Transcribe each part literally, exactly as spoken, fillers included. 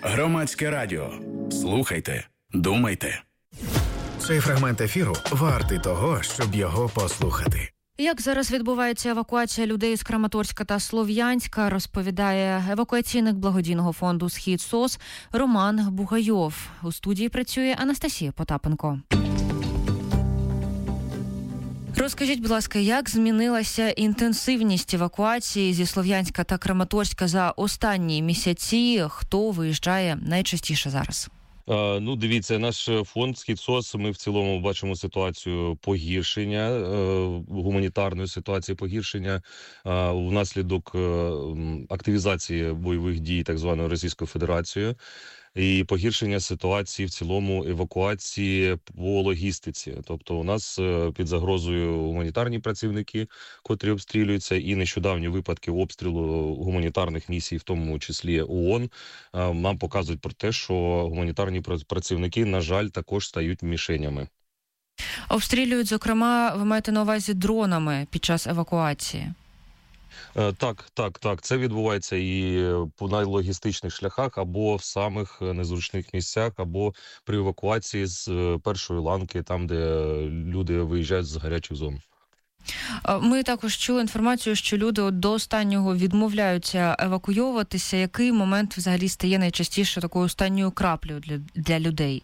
Громадське радіо. Слухайте, думайте. Цей фрагмент ефіру вартий того, щоб його послухати. Як зараз відбувається евакуація людей з Краматорська та Слов'янська, розповідає евакуаційник благодійного фонду «Схід СОС» Роман Бугайов. У студії працює Анастасія Потапенко. Розкажіть, будь ласка, як змінилася інтенсивність евакуації зі Слов'янська та Краматорська за останні місяці? Хто виїжджає найчастіше зараз? Uh, ну, дивіться, наш фонд «Схід СОС», ми в цілому бачимо ситуацію погіршення, uh, гуманітарної ситуації погіршення uh, внаслідок uh, активізації бойових дій так званої Російською Федерацією і погіршення ситуації в цілому евакуації по логістиці. Тобто у нас під загрозою гуманітарні працівники, котрі обстрілюються, і нещодавні випадки обстрілу гуманітарних місій, в тому числі ООН, нам показують про те, що гуманітарні працівники, на жаль, також стають мішенями. Обстрілюють, зокрема, ви маєте на увазі дронами під час евакуації? Так, так, так. Це відбувається і на логістичних шляхах, або в самих незручних місцях, або при евакуації з першої ланки, там, де люди виїжджають з гарячих зон. Ми також чули інформацію, що люди от до останнього відмовляються евакуйовуватися. Який момент взагалі стає найчастіше такою останньою краплею для, для людей?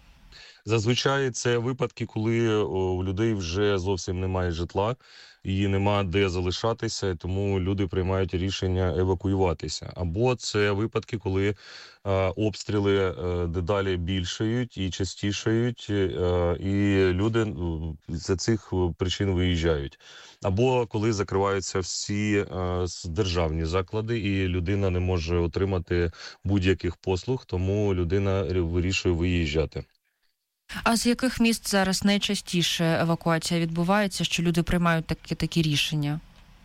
Зазвичай це випадки, коли у людей вже зовсім немає житла і нема де залишатися, тому люди приймають рішення евакуюватися. Або це випадки, коли е, обстріли е, дедалі більшають і частішають, е, і люди з цих причин виїжджають. Або коли закриваються всі е, державні заклади, і людина не може отримати будь-яких послуг, тому людина вирішує виїжджати. А з яких міст зараз найчастіше евакуація відбувається, що люди приймають такі, такі рішення?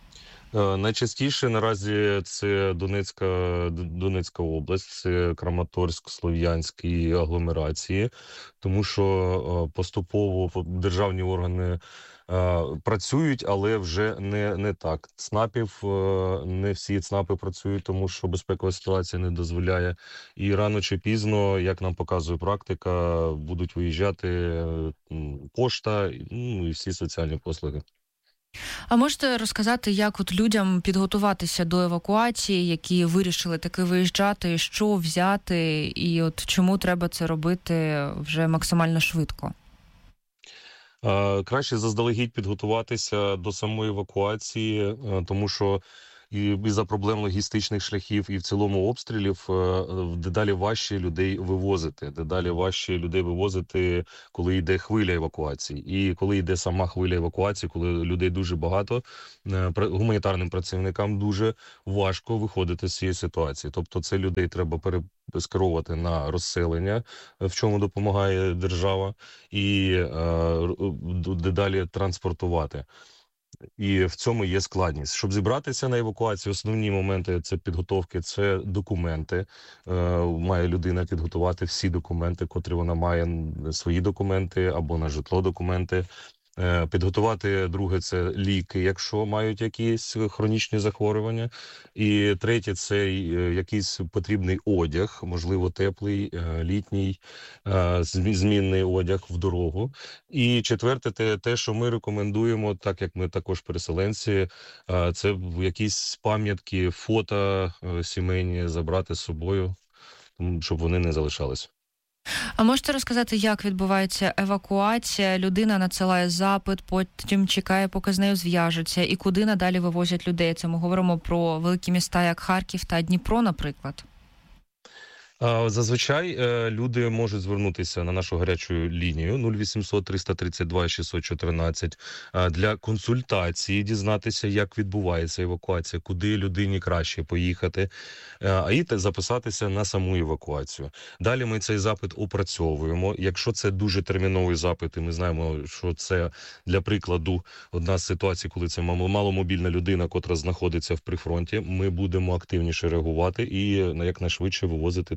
Е, найчастіше наразі це Донецька, Донецька область, це Краматорськ, Слов'янськ і агломерації, тому що е, поступово державні органи е, працюють, але вже не, не так. ЦНАПів, е, не всі ЦНАПи працюють, тому що безпекова ситуація не дозволяє. І рано чи пізно, як нам показує практика, будуть виїжджати е, пошта, ну і всі соціальні послуги. А можете розказати, як от людям підготуватися до евакуації, які вирішили таки виїжджати, що взяти, і от чому треба це робити вже максимально швидко? Краще заздалегідь підготуватися до самої евакуації, тому що і із-за проблем логістичних шляхів і в цілому обстрілів дедалі важче людей вивозити. Дедалі важче людей вивозити, коли йде хвиля евакуації. І коли йде сама хвиля евакуації, коли людей дуже багато, гуманітарним працівникам дуже важко виходити з цієї ситуації. Тобто це людей треба перескеровувати на розселення, в чому допомагає держава, і е, дедалі транспортувати. І в цьому є складність. Щоб зібратися на евакуацію, основні моменти це підготовки, це документи. Е, має людина підготувати всі документи, котрі вона має, свої документи або на житло документи. Е, підготувати, друге, це ліки, якщо мають якісь хронічні захворювання. І третє, це е, якийсь потрібний одяг, можливо, теплий, е, літній, е, змінний одяг в дорогу. І четверте, те, те, що ми рекомендуємо, так як ми також переселенці, е, це якісь пам'ятки, фото е, сімейні забрати з собою, щоб вони не залишались. А можете розказати, як відбувається евакуація? Людина надсилає запит, потім чекає, поки з нею зв'яжуться, і куди надалі вивозять людей? Це ми говоримо про великі міста, як Харків та Дніпро, наприклад. Зазвичай люди можуть звернутися на нашу гарячу лінію нуль вісімсот триста тридцять два шістсот чотирнадцять для консультації, дізнатися, як відбувається евакуація, куди людині краще поїхати, а і записатися на саму евакуацію. Далі ми цей запит опрацьовуємо. Якщо це дуже терміновий запит, і ми знаємо, що це, для прикладу, одна з ситуацій, коли це маломобільна людина, котра знаходиться в прифронті, ми будемо активніше реагувати і якнайшвидше вивозити таку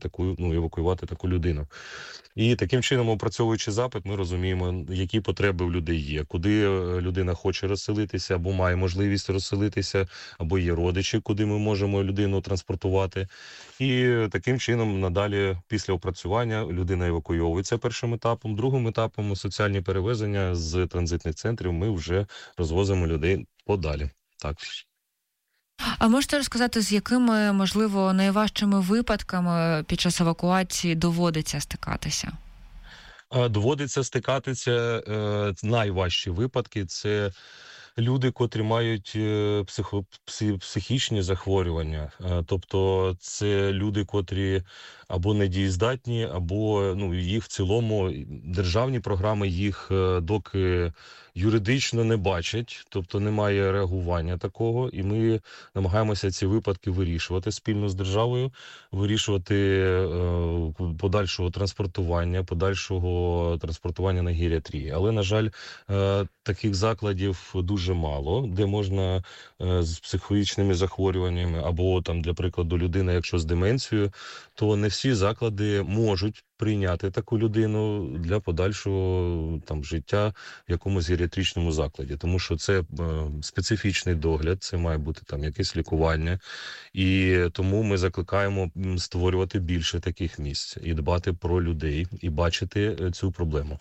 таку, ну, евакуювати таку людину. І таким чином, опрацьовуючи запит, ми розуміємо, які потреби у людей є, куди людина хоче розселитися, або має можливість розселитися, або є родичі, куди ми можемо людину транспортувати. І таким чином, надалі, після опрацювання, людина евакуйовується першим етапом. Другим етапом соціальні перевезення з транзитних центрів ми вже розвозимо людей подалі. Так. А можете розказати, з якими, можливо, найважчими випадками під час евакуації доводиться стикатися? Доводиться стикатися, найважчі випадки – це люди, котрі мають психо, психічні захворювання. Тобто це люди, котрі або недієздатні, або ну, їх в цілому, державні програми їх доки юридично не бачать, тобто немає реагування такого, і ми намагаємося ці випадки вирішувати спільно з державою, вирішувати е, подальшого транспортування, подальшого транспортування на геріатрії. Але, на жаль, е, таких закладів дуже мало, де можна е, з психічними захворюваннями, або, там, для прикладу, людина, якщо з деменцією, то не всі заклади можуть прийняти таку людину для подальшого там життя в якомусь геріатричному закладі, тому що це е, специфічний догляд, це має бути там якесь лікування, і тому ми закликаємо створювати більше таких місць і дбати про людей, і бачити цю проблему.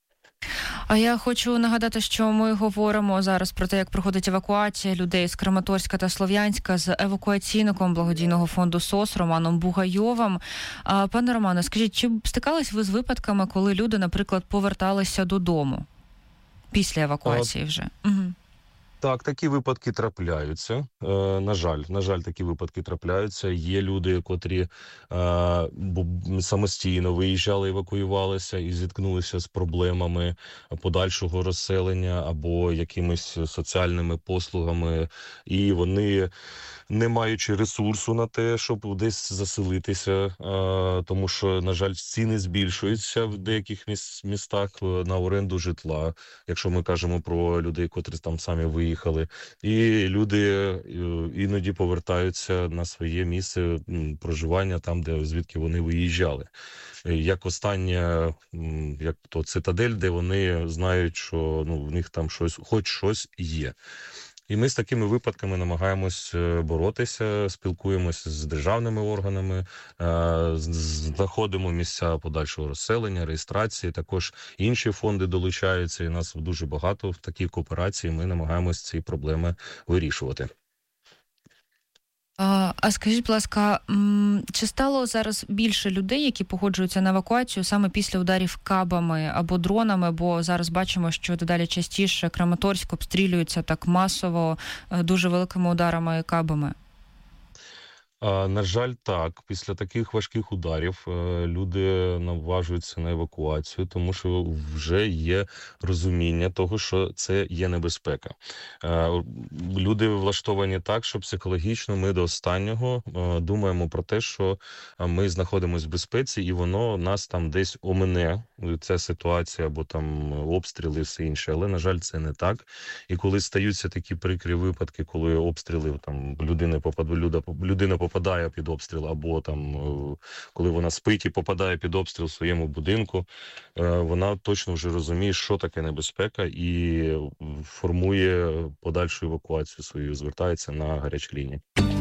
А я хочу нагадати, що ми говоримо зараз про те, як проходить евакуація людей з Краматорська та Слов'янська з евакуаційником благодійного фонду СОС Романом Бугайовим. А, пане Романе, скажіть, чи стикались ви з випадками, коли люди, наприклад, поверталися додому після евакуації вже? Угу. Так, такі випадки трапляються. Е, на жаль, на жаль, такі випадки трапляються. Є люди, котрі е, самостійно виїжджали, евакуювалися і зіткнулися з проблемами подальшого розселення або якимись соціальними послугами, і вони, не маючи ресурсу на те, щоб десь заселитися, е, тому що, на жаль, ціни збільшуються в деяких містах на оренду житла, якщо ми кажемо про людей, котрі там самі виїхали. Їхали, і люди іноді повертаються на своє місце проживання там, де звідки вони виїжджали. Як остання, як то цитадель, де вони знають, що ну в них там щось, хоч щось є. І ми з такими випадками намагаємось боротися, спілкуємося з державними органами, знаходимо місця подальшого розселення, реєстрації. Також інші фонди долучаються, і нас дуже багато в такій кооперації. Ми намагаємось ці проблеми вирішувати. А, а скажіть, будь ласка, чи стало зараз більше людей, які погоджуються на евакуацію саме після ударів кабами або дронами? Бо зараз бачимо, що дедалі частіше Краматорськ обстрілюється так масово, дуже великими ударами кабами. А, на жаль, так. Після таких важких ударів люди наважуються на евакуацію, тому що вже є розуміння того, що це є небезпека. Люди влаштовані так, що психологічно ми до останнього думаємо про те, що ми знаходимося в безпеці і воно нас там десь омине, ця ситуація, або там обстріли і все інше. Але, на жаль, це не так. І коли стаються такі прикрі випадки, коли обстріли, там людина попадає, людина попадає під обстріл, або там, коли вона спить і попадає під обстріл в своєму будинку, вона точно вже розуміє, що таке небезпека, і формує подальшу евакуацію свою, звертається на гарячі лінії.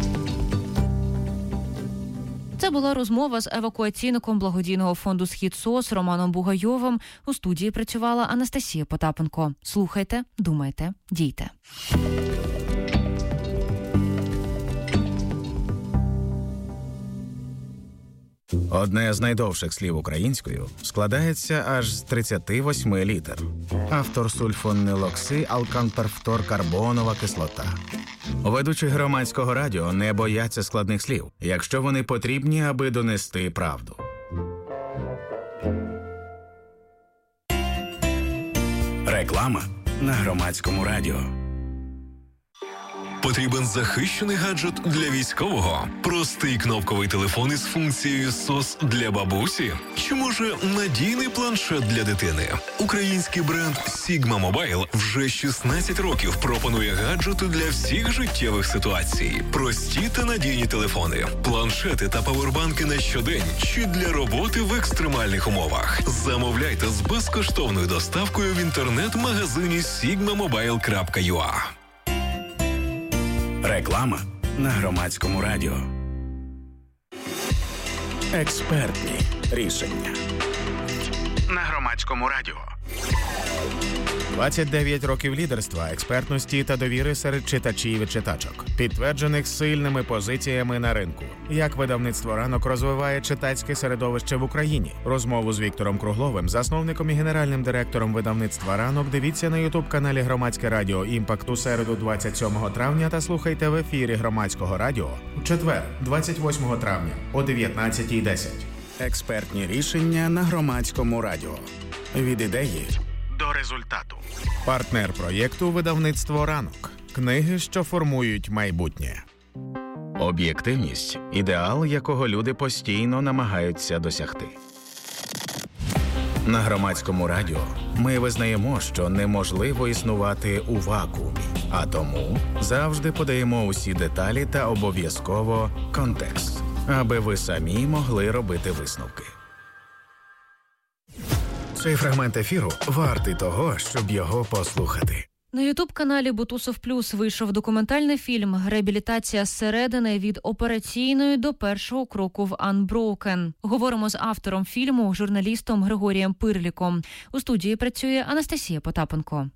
Це була розмова з евакуаційником благодійного фонду «Схід СОС» Романом Бугайовим. У студії працювала Анастасія Потапенко. Слухайте, думайте, дійте. Одне з найдовших слів українською складається аж з тридцяти восьми літер. Автор сульфонилокси алканперфторкарбонова кислота. Ведучі громадського радіо не бояться складних слів, якщо вони потрібні, аби донести правду. Реклама на громадському радіо. Потрібен захищений гаджет для військового? Простий кнопковий телефон із функцією сос для бабусі? Чи може надійний планшет для дитини? Український бренд Sigma Mobile вже шістнадцять років пропонує гаджети для всіх життєвих ситуацій. Прості та надійні телефони, планшети та павербанки на щодень чи для роботи в екстремальних умовах. Замовляйте з безкоштовною доставкою в інтернет-магазині sigma mobile крапка ю а. Реклама на Громадському радіо. Експертні рішення на Громадському радіо. двадцять дев'ять років лідерства, експертності та довіри серед читачів і читачок, підтверджених сильними позиціями на ринку. Як видавництво «Ранок» розвиває читацьке середовище в Україні? Розмову з Віктором Кругловим, засновником і генеральним директором видавництва «Ранок», дивіться на ютуб-каналі «Громадське радіо Імпакт» у середу двадцять сьомого травня та слухайте в ефірі Громадського радіо у четвер двадцять восьмого травня о дев'ятнадцятій десять. Експертні рішення на Громадському радіо. Від ідеї до результату. Партнер проєкту видавництво «Ранок». Книги, що формують майбутнє. Об'єктивність – ідеал, якого люди постійно намагаються досягти. На Громадському радіо ми визнаємо, що неможливо існувати у вакуумі, а тому завжди подаємо усі деталі та обов'язково контекст, аби ви самі могли робити висновки. Цей фрагмент ефіру вартий того, щоб його послухати. На ютуб-каналі Бутусов Плюс вийшов документальний фільм «Реабілітація зсередини від операційної до першого кроку в Unbroken». Говоримо з автором фільму, журналістом Григорієм Пирліком. У студії працює Анастасія Потапенко.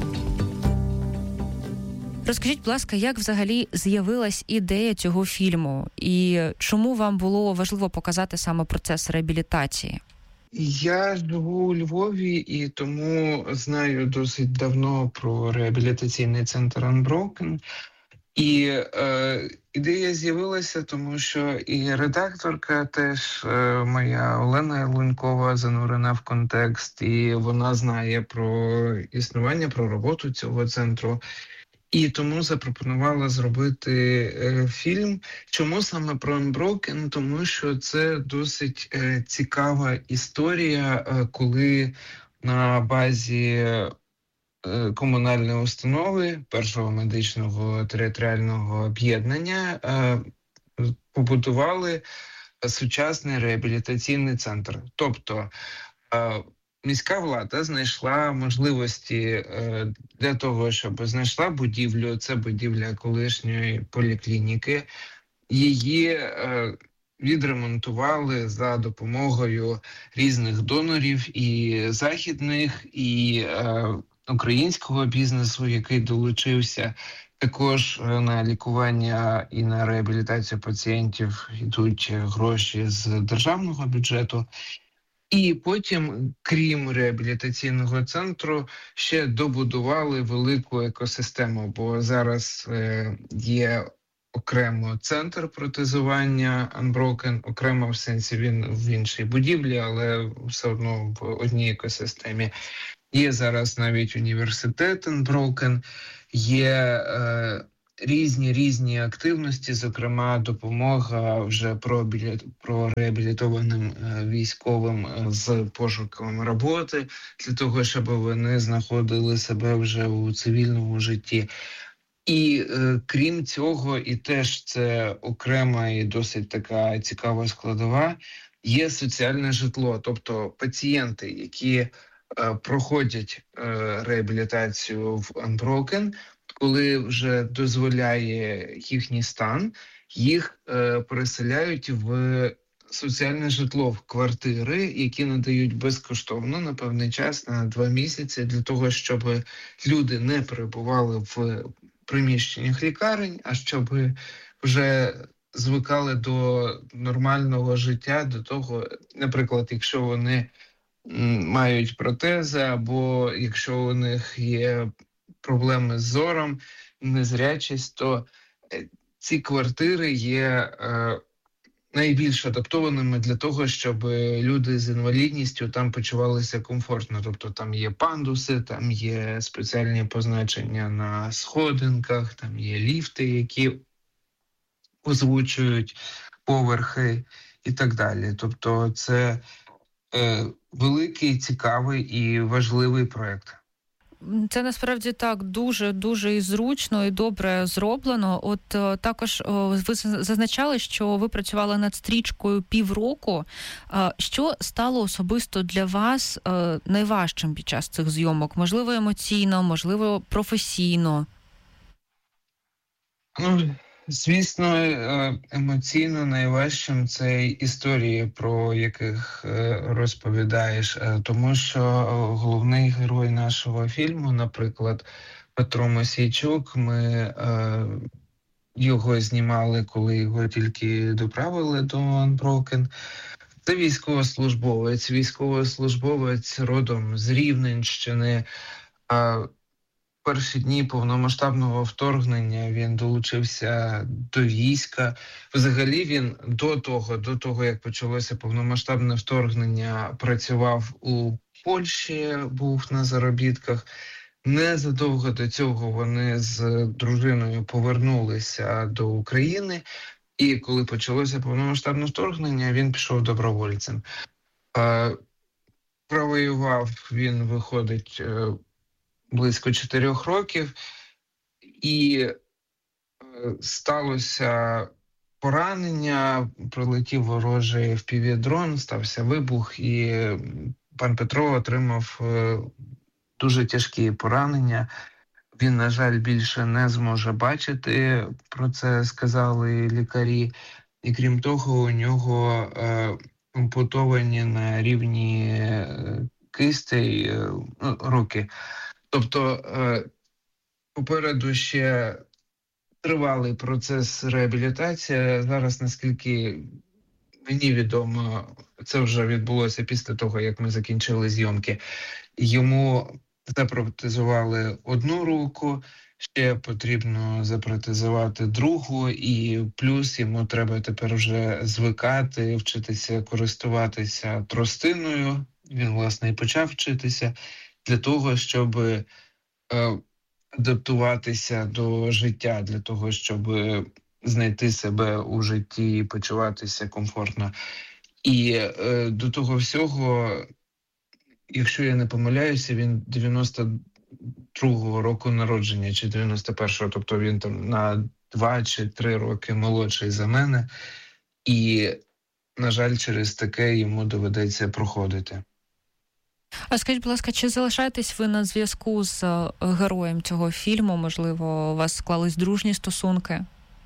Розкажіть, будь ласка, як взагалі з'явилась ідея цього фільму? І чому вам було важливо показати саме процес реабілітації? Я живу у Львові і тому знаю досить давно про реабілітаційний центр Unbroken. І е, ідея з'явилася, тому що і редакторка теж е, моя Олена Лунькова занурена в контекст, і вона знає про існування, про роботу цього центру. І тому запропонувала зробити е, фільм. Чому саме про Unbroken? Тому що це досить е, цікава історія, е, коли на базі е, комунальної установи першого медичного територіального об'єднання е, побудували сучасний реабілітаційний центр. Тобто е, міська влада знайшла можливості для того, щоб знайшла будівлю, це будівля колишньої поліклініки, її відремонтували за допомогою різних донорів і західних, і українського бізнесу, який долучився. Також на лікування і на реабілітацію пацієнтів йдуть гроші з державного бюджету. І потім, крім реабілітаційного центру, ще добудували велику екосистему, бо зараз е, є окремо центр протезування Unbroken, окремо в сенсі він в іншій будівлі, але все одно в одній екосистемі. Є зараз навіть університет Unbroken, є е, різні різні активності, зокрема допомога вже про, про реабілітованим військовим з пошуком роботи, для того, щоб вони знаходили себе вже у цивільному житті. І е, крім цього, і теж це окрема і досить така цікава складова, є соціальне житло, тобто пацієнти, які е, проходять е, реабілітацію в Unbroken, коли вже дозволяє їхній стан, їх е, переселяють в соціальне житло, в квартири, які надають безкоштовно на певний час, на два місяці, для того, щоб люди не перебували в приміщеннях лікарень, а щоб вже звикали до нормального життя, до того, наприклад, якщо вони мають протези, або якщо у них є проблеми з зором, незрячість, то ці квартири є е, найбільш адаптованими для того, щоб люди з інвалідністю там почувалися комфортно. Тобто там є пандуси, там є спеціальні позначення на сходинках, там є ліфти, які озвучують поверхи і так далі. Тобто це е, великий, цікавий і важливий проєкт. Це насправді так дуже-дуже і зручно, і добре зроблено. От о, також о, ви зазначали, що ви працювали над стрічкою півроку. А, що стало особисто для вас а, найважчим під час цих зйомок? Можливо, емоційно, можливо, професійно? Ну, звісно, емоційно найважчим це історії, про яких розповідаєш, тому що головний герой нашого фільму, наприклад, Петро Мосійчук, ми його знімали, коли його тільки доправили до Unbroken. Це військовослужбовець, військовослужбовець родом з Рівненщини. Перші дні повномасштабного вторгнення він долучився до війська. Взагалі він до того, до того, як почалося повномасштабне вторгнення, працював у Польщі, був на заробітках. Незадовго до цього вони з дружиною повернулися до України. І коли почалося повномасштабне вторгнення, він пішов добровольцем. Провоював він, виходить, близько чотирьох років, і е, сталося поранення, прилетів ворожий еф пі ві-дрон, стався вибух, і пан Петро отримав е, дуже тяжкі поранення. Він, на жаль, більше не зможе бачити, про це сказали лікарі. І крім того, у нього е, ампутовані на рівні е, кистей е, руки. Тобто попереду ще тривалий процес реабілітації. Зараз, наскільки мені відомо, це вже відбулося після того, як ми закінчили зйомки. Йому запротезували одну руку, ще потрібно запротезувати другу, і плюс йому треба тепер вже звикати, вчитися користуватися тростиною. Він, власне, і почав вчитися. Для того, щоб е, адаптуватися до життя, для того, щоб знайти себе у житті і почуватися комфортно. І е, до того всього, якщо я не помиляюся, він дев'яносто другого року народження, чи дев'яносто першого, тобто він там на два чи три роки молодший за мене. І, на жаль, через таке йому доведеться проходити. А скажіть, будь ласка, чи залишаєтесь ви на зв'язку з героєм цього фільму? Можливо, у вас склались дружні стосунки?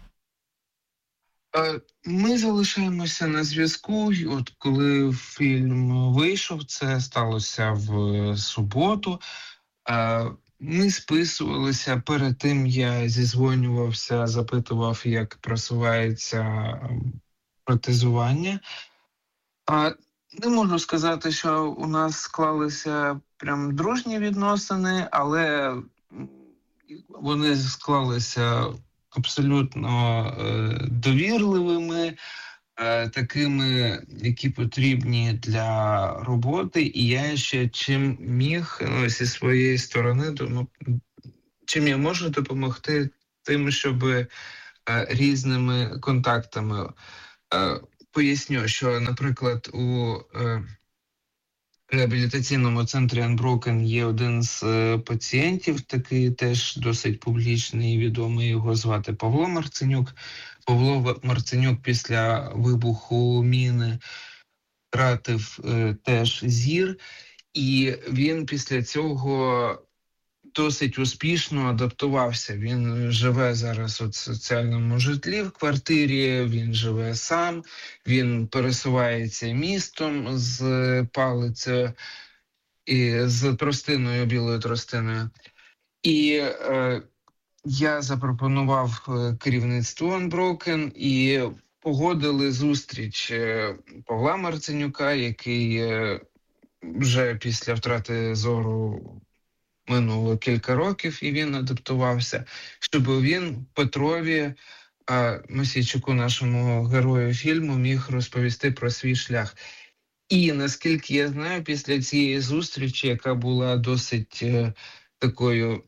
Ми залишаємося на зв'язку. От коли фільм вийшов, це сталося в суботу. Ми списувалися. Перед тим я зізвонювався, запитував, як просувається протезування. Не можу сказати, що у нас склалися прям дружні відносини, але вони склалися абсолютно е, довірливими, е, такими, які потрібні для роботи. І я ще чим міг е, зі своєї сторони, ну, чим я можу допомогти тим, щоб е, різними контактами. Е, Поясню, що, наприклад, у е, реабілітаційному центрі Unbroken є один з е, пацієнтів, такий теж досить публічний і відомий, його звати Павло Марценюк. Павло Марценюк після вибуху міни втратив е, теж зір, і він після цього досить успішно адаптувався. Він живе зараз у соціальному житлі в квартирі, він живе сам, він пересувається містом з палицею і з тростиною, білою тростиною. І е, я запропонував керівництву Unbroken і погодили зустріч Павла Марценюка, який вже після втрати зору минуло кілька років, і він адаптувався, щоб він Петрові а Мосійчуку, нашому герою фільму, міг розповісти про свій шлях. І, наскільки я знаю, після цієї зустрічі, яка була досить е, такою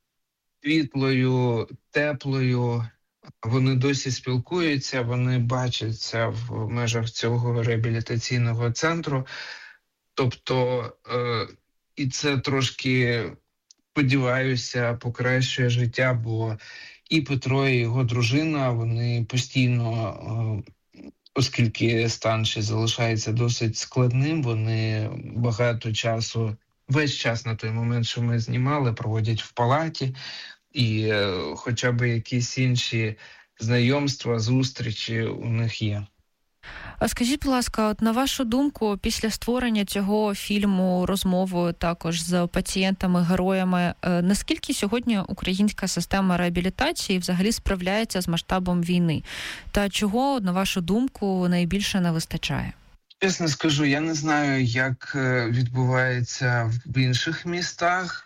світлою, теплою, вони досі спілкуються, вони бачаться в межах цього реабілітаційного центру. Тобто, е, і це трошки, сподіваюся, покращує життя, бо і Петро, і його дружина, вони постійно, е, оскільки стан ще залишається досить складним, вони багато часу, весь час на той момент, що ми знімали, проводять в палаті, і е, хоча б якісь інші знайомства, зустрічі у них є. А скажіть, будь ласка, от на вашу думку, після створення цього фільму, розмовою також з пацієнтами-героями, наскільки сьогодні українська система реабілітації взагалі справляється з масштабом війни? Та чого, на вашу думку, найбільше не вистачає? Чесно скажу, я не знаю, як відбувається в інших містах.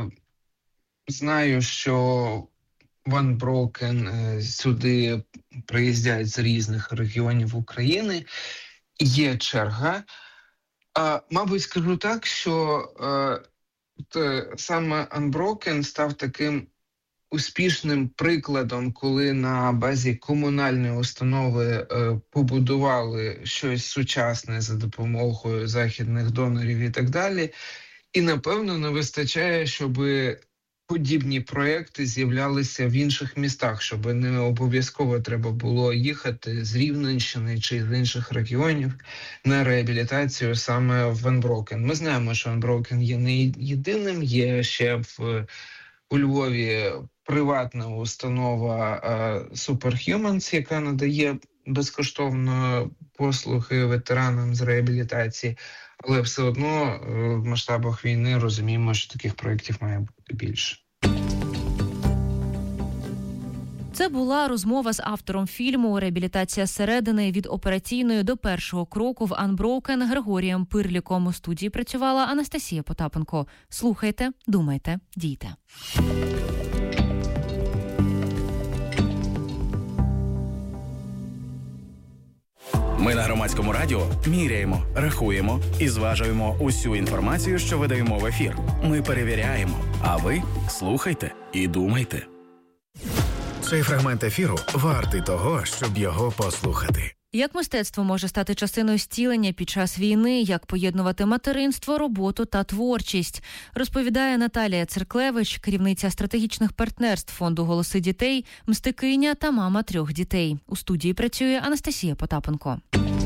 Знаю, що в Unbroken сюди приїздять з різних регіонів України. Є черга. А, мабуть, скажу так, що а, те, саме Unbroken став таким успішним прикладом, коли на базі комунальної установи а, побудували щось сучасне за допомогою західних донорів і так далі. І, напевно, не вистачає, щоби подібні проекти з'являлися в інших містах, щоб не обов'язково треба було їхати з Рівненщини чи з інших регіонів на реабілітацію саме в Unbroken. Ми знаємо, що Unbroken є не єдиним, є ще в, у Львові приватна установа uh, Superhumans, яка надає безкоштовно послуги ветеранам з реабілітації, але все одно в масштабах війни розуміємо, що таких проєктів має бути більше. Це була розмова з автором фільму «Реабілітація зсередини. Від операційної до першого кроку в Unbroken» Григорієм Пирліком. У студії працювала Анастасія Потапенко. Слухайте, думайте, дійте. Ми на Громадському радіо міряємо, рахуємо і зважуємо усю інформацію, що видаємо в ефір. Ми перевіряємо, а ви слухайте і думайте. Цей фрагмент ефіру вартий того, щоб його послухати. Як мистецтво може стати частиною зцілення під час війни, як поєднувати материнство, роботу та творчість, розповідає Наталія Церклевич, керівниця стратегічних партнерств фонду «Голоси дітей», мстикиня та мама трьох дітей. У студії працює Анастасія Потапенко.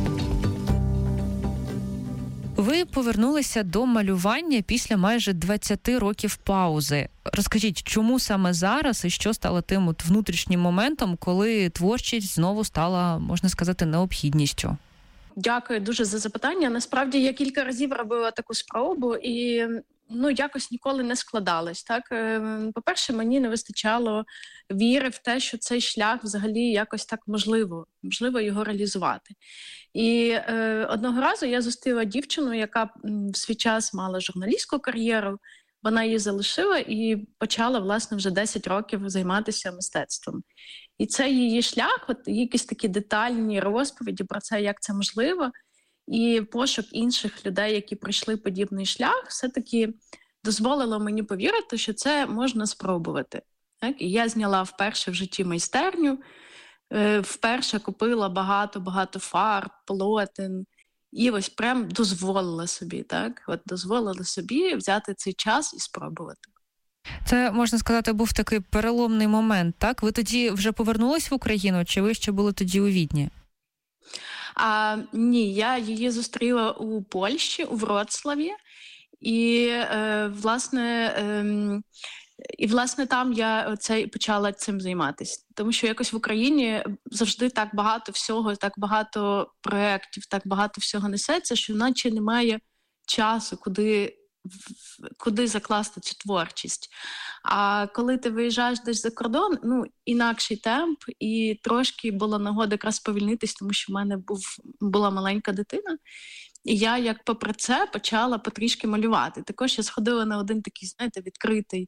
Ви повернулися до малювання після майже двадцять років паузи. Розкажіть, чому саме зараз і що стало тим от внутрішнім моментом, коли творчість знову стала, можна сказати, необхідністю? Дякую дуже за запитання. Насправді, я кілька разів робила таку спробу і ну, якось ніколи не складалось. Так? По-перше, мені не вистачало віри в те, що цей шлях взагалі якось так можливо, можливо його реалізувати. І е, одного разу я зустріла дівчину, яка в свій час мала журналістську кар'єру, вона її залишила і почала, власне, вже десять років займатися мистецтвом. І це її шлях, от якісь такі детальні розповіді про це, як це можливо, і пошук інших людей, які пройшли подібний шлях, все-таки дозволило мені повірити, що це можна спробувати. Так? І я зняла вперше в житті майстерню, вперше купила багато-багато фарб, полотен, і ось прям дозволила собі, так? От дозволила собі взяти цей час і спробувати. Це, можна сказати, був такий переломний момент, так? Ви тоді вже повернулись в Україну, чи ви ще були тоді у Відні? А, ні, я її зустріла у Польщі, у Вроцлаві, і, е, власне, е, і, власне, там я це почала цим займатися. Тому що якось в Україні завжди так багато всього, так багато проєктів, так багато всього несеться, що наче немає часу, куди, куди закласти цю творчість. А коли ти виїжджаєш десь за кордон, ну, інакший темп, і трошки була нагода якраз повільнитись, тому що в мене був, була маленька дитина. І я, як попри це, почала потрішки малювати. Також я сходила на один такий, знаєте, відкритий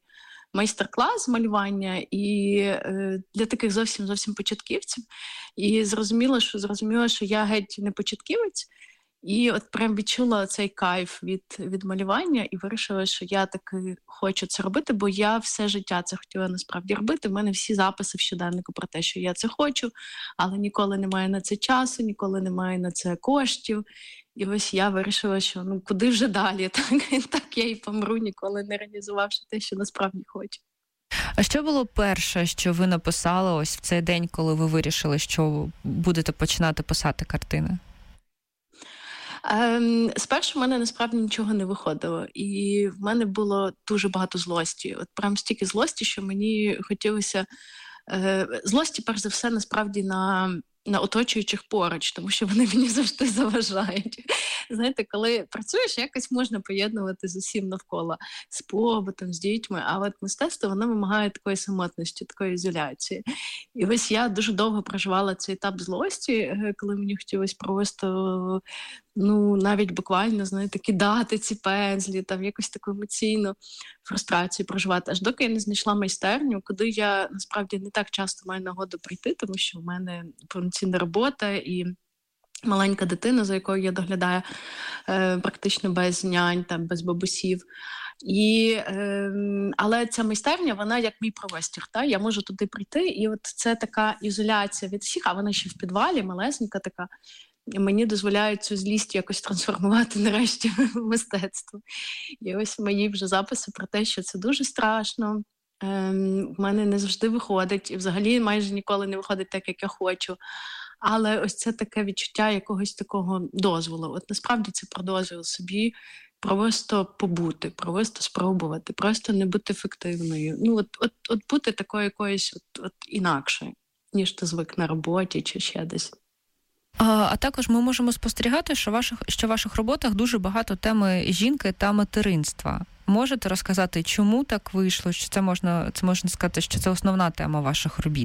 майстер-клас з малювання і е, для таких зовсім зовсім початківців. І зрозуміла, що зрозуміла, що я геть не початківець. І от прям відчула цей кайф від, від малювання і вирішила, що я таки хочу це робити, бо я все життя це хотіла насправді робити. У мене всі записи в щоденнику про те, що я це хочу, але ніколи немає на це часу, ніколи немає на це коштів. І ось я вирішила, що ну куди вже далі, так, так я і помру, ніколи не реалізувавши те, що насправді хочу. А що було перше, що ви написали ось в цей день, коли ви вирішили, що будете починати писати картини? Ем, спершу в мене насправді нічого не виходило, і в мене було дуже багато злості. От прям стільки злості, що мені хотілося е, злості, перш за все, насправді на, на оточуючих поруч, тому що вони мені завжди заважають. Знаєте, коли працюєш, якось можна поєднувати з усім навколо, з побутом, з дітьми, а от мистецтво, воно вимагає такої самотності, такої ізоляції. І ось я дуже довго проживала цей етап злості, коли мені хотілося просто, ну, навіть буквально, знаєте, кидати ці пензлі, там якось таку емоційну фрустрацію проживати, аж доки я не знайшла майстерню, куди я, насправді, не так часто маю нагоду прийти, тому що в мене повноцінна робота і маленька дитина, за якою я доглядаю е, практично без нянь, там, без бабусів. І, е, але ця майстерня, вона як мій простір. Та? Я можу туди прийти, і от це така ізоляція від всіх, а вона ще в підвалі, малесенька така. І мені дозволяють цю злість якось трансформувати нарешті в мистецтво. І ось мої вже записи про те, що це дуже страшно. Ем, в мене не завжди виходить, і взагалі майже ніколи не виходить так, як я хочу. Але ось це таке відчуття якогось такого дозволу. От насправді це про дозвіл собі просто побути, просто спробувати, просто не бути ефективною. Ну от, от, от бути такою якоюсь от, от інакшою, ніж ти звик на роботі чи ще десь. А, а також ми можемо спостерігати, що в ваших, що в ваших роботах дуже багато теми жінки та материнства. Можете розказати, чому так вийшло? Що це можна, це можна сказати, що це основна тема ваших робіт?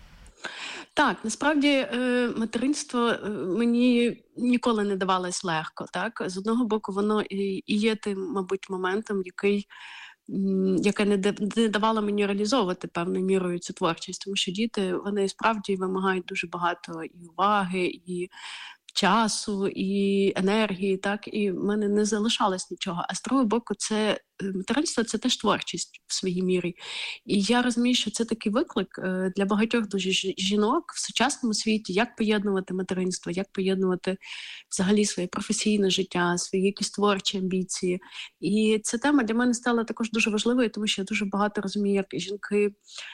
Так, насправді материнство мені ніколи не давалось легко. Так? З одного боку, воно і є тим, мабуть, моментом, який, яке не давало мені реалізовувати певною мірою цю творчість, тому що діти, вони справді вимагають дуже багато і уваги, і часу, і енергії, так, і в мене не залишалось нічого. А з другого боку, це материнство – це теж творчість в своїй мірі. І я розумію, що це такий виклик для багатьох дуже жінок в сучасному світі, як поєднувати материнство, як поєднувати взагалі своє професійне життя, свої якісь творчі амбіції. І ця тема для мене стала також дуже важливою, тому що я дуже багато розумію, як жінки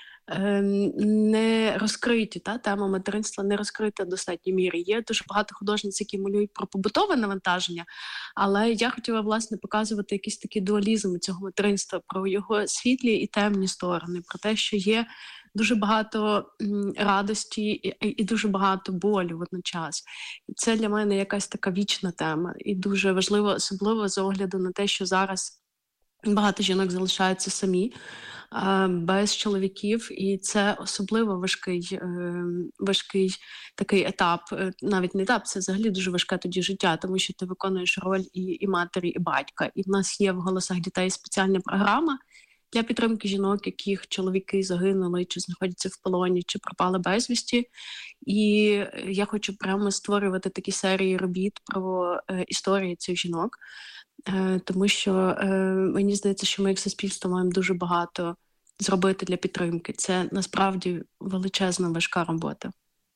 не розкриті, та тема материнства не розкрита в достатній мірі. Є дуже багато художниць, які малюють про побутове навантаження, але я хотіла, власне, показувати якийсь такий дуалізм цього материнства, про його світлі і темні сторони, про те, що є дуже багато радості і, і дуже багато болю водночас. І це для мене якась така вічна тема. І дуже важливо, особливо з огляду на те, що зараз багато жінок залишаються самі, без чоловіків, і це особливо важкий, важкий такий етап, навіть не етап, це взагалі дуже важке тоді життя, тому що ти виконуєш роль і, і матері, і батька. І в нас є в «Голосах дітей» спеціальна програма для підтримки жінок, яких чоловіки загинули, чи знаходяться в полоні, чи пропали безвісті. І я хочу прямо створювати такі серії робіт про історії цих жінок, тому що мені здається, що ми як суспільство маємо дуже багато зробити для підтримки. Це насправді величезна, важка робота.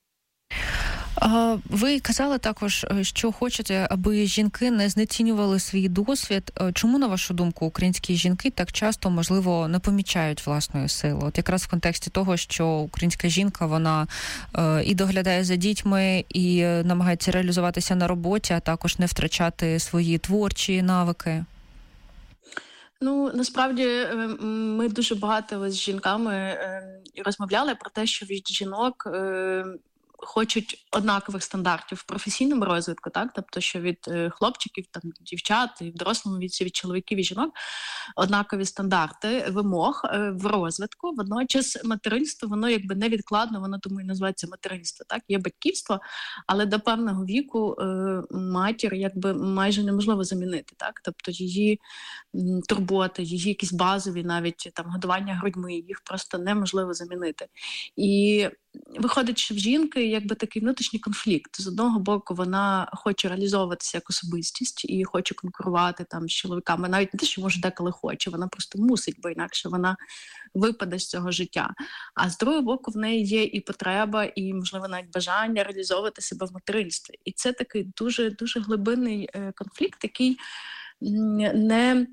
Ви казали також, що хочете, аби жінки не знецінювали свій досвід. Чому, на вашу думку, українські жінки так часто, можливо, не помічають власної сили? От якраз в контексті того, що українська жінка, вона і доглядає за дітьми, і намагається реалізуватися на роботі, а також не втрачати свої творчі навики. Ну, насправді, ми дуже багато з жінками розмовляли про те, що від жінок хочуть однакових стандартів в професійному розвитку, так, тобто, що від е, хлопчиків, там, дівчат, і в дорослому віці, від чоловіків і жінок однакові стандарти вимог е, в розвитку. Водночас материнство, воно якби невідкладно, воно тому і називається материнство, так, є батьківство, але до певного віку е, матір якби майже неможливо замінити, так, тобто її м, турботи, її якісь базові навіть там годування грудьми, їх просто неможливо замінити. І виходить, що в жінки якби такий внутрішній конфлікт. З одного боку, вона хоче реалізовуватися як особистість і хоче конкурувати там з чоловіками. Навіть не те, що може деколи хоче, вона просто мусить, бо інакше вона випаде з цього життя. А з другого боку, в неї є і потреба, і, можливо, навіть бажання реалізовувати себе в материнстві. І це такий дуже, дуже глибинний е, конфлікт, який не...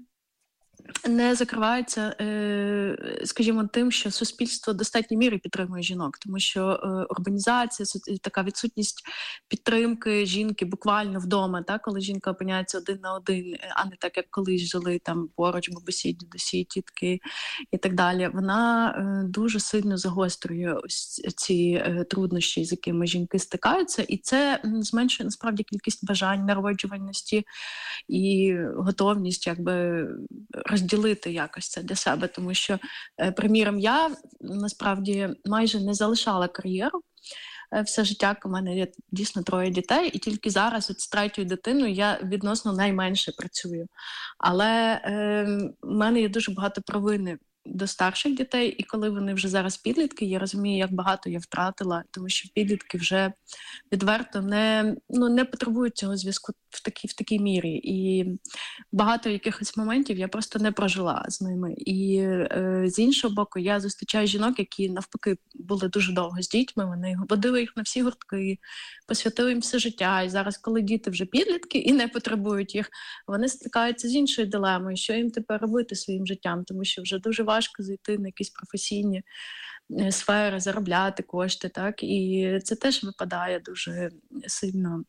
не закривається, скажімо, тим, що суспільство в достатній мірі підтримує жінок, тому що урбанізація, така відсутність підтримки жінки буквально вдома, так, коли жінка опиняється один на один, а не так, як колись жили там поруч бабусі, дідусі, тітки і так далі, вона дуже сильно загострює ось ці труднощі, з якими жінки стикаються, і це зменшує насправді кількість бажань народжувальності і готовність якби розділити якось це для себе, тому що, приміром, я насправді майже не залишала кар'єру все життя. У мене є дійсно троє дітей, і тільки зараз от з третьою дитиною я відносно найменше працюю. Але е, в мене є дуже багато провини до старших дітей, і коли вони вже зараз підлітки, я розумію, як багато я втратила, тому що підлітки вже відверто не, ну, не потребують цього зв'язку в такій, в такій мірі. І багато якихось моментів я просто не прожила з ними. І е, з іншого боку, я зустрічаю жінок, які навпаки були дуже довго з дітьми, вони водили їх на всі гуртки, посвятили їм все життя. І зараз, коли діти вже підлітки і не потребують їх, вони стикаються з іншою дилемою, що їм тепер робити своїм життям, тому що вже дуже важко зайти на якісь професійні сфери, заробляти кошти, так, і це теж випадає дуже сильно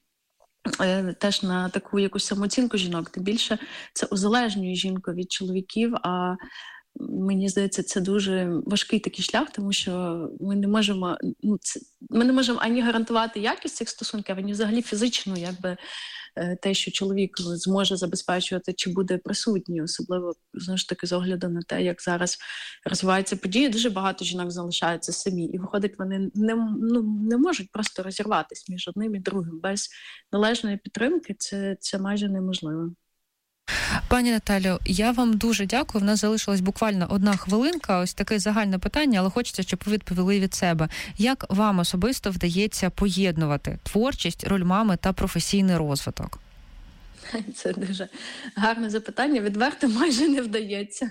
теж на таку якусь самооцінку жінок. Тим більше це узалежнює жінку від чоловіків, а мені здається, це дуже важкий такий шлях, тому що ми не можемо, ну, це, ми не можемо ані гарантувати якість цих стосунків, ані взагалі фізично, якби те, що чоловік зможе забезпечувати, чи буде присутній, особливо, знову ж таки, з огляду на те, як зараз розвиваються події, дуже багато жінок залишаються самі. І, виходить, вони не, ну, не можуть просто розірватися між одним і другим. Без належної підтримки це, це майже неможливо. Пані Наталю, я вам дуже дякую. В нас залишилась буквально одна хвилинка. Ось таке загальне питання, але хочеться, щоб ви відповіли від себе. Як вам особисто вдається поєднувати творчість, роль мами та професійний розвиток? Це дуже гарне запитання. Відверто майже не вдається.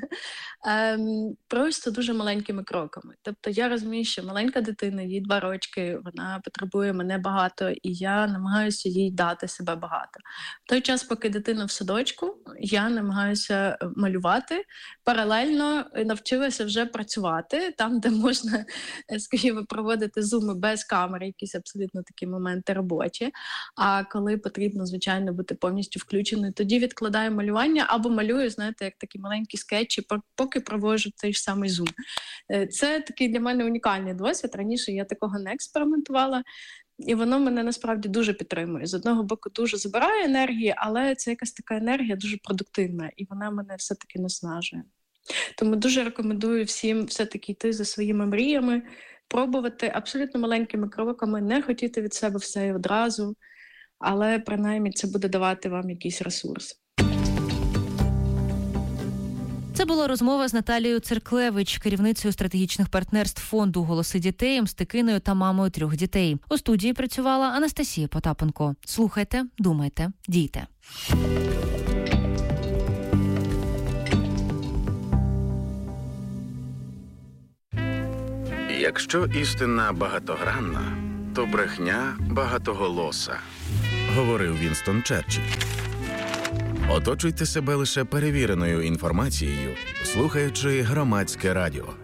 Ем, просто дуже маленькими кроками. Тобто я розумію, що маленька дитина, їй два рочки, вона потребує мене багато, і я намагаюся їй дати себе багато. В той час, поки дитина в садочку, я намагаюся малювати. Паралельно навчилася вже працювати там, де можна, скажімо, проводити зуми без камери, якісь абсолютно такі моменти робочі. А коли потрібно, звичайно, бути повністю включеною, тоді відкладаю малювання або малюю, знаєте, як такі маленькі скетчі, поки проводжу цей ж самий зум. Це такий для мене унікальний досвід. Раніше я такого не експериментувала, і воно мене насправді дуже підтримує. З одного боку дуже забирає енергії, але це якась така енергія дуже продуктивна, і вона мене все-таки наснажує. Тому дуже рекомендую всім все-таки йти за своїми мріями, пробувати абсолютно маленькими кроками, не хотіти від себе все і одразу, але принаймні це буде давати вам якийсь ресурс. Це була розмова з Наталією Церклевич, керівницею стратегічних партнерств фонду «Голоси дітей», Мстикиною та мамою трьох дітей. У студії працювала Анастасія Потапенко. Слухайте, думайте, дійте. Якщо істина багатогранна, то брехня багатоголоса, говорив Вінстон Черчилль. Оточуйте себе лише перевіреною інформацією, слухаючи Громадське радіо.